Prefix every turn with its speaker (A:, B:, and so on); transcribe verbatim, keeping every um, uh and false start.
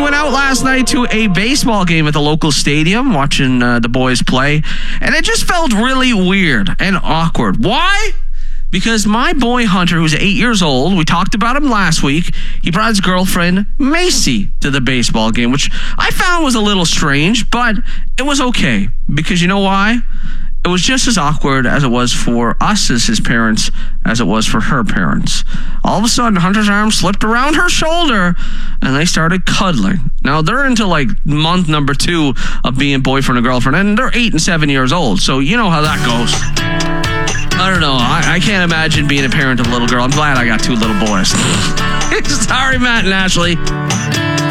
A: went out last night to a baseball game at the local stadium, watching uh, the boys play, and it just felt really weird and awkward. Why? Because my boy Hunter, who's eight years old, we talked about him last week, he brought his girlfriend Macy to the baseball game, which I found was a little strange, but it was okay. Because you know why? It was just as awkward as it was for us as his parents as it was for her parents. All of a sudden, Hunter's arm slipped around her shoulder, and they started cuddling. Now, they're into, like, month number two of being boyfriend and girlfriend, and they're eight and seven years old, so you know how that goes. I don't know. I, I can't imagine being a parent of a little girl. I'm glad I got two little boys. Sorry, Matt and Ashley.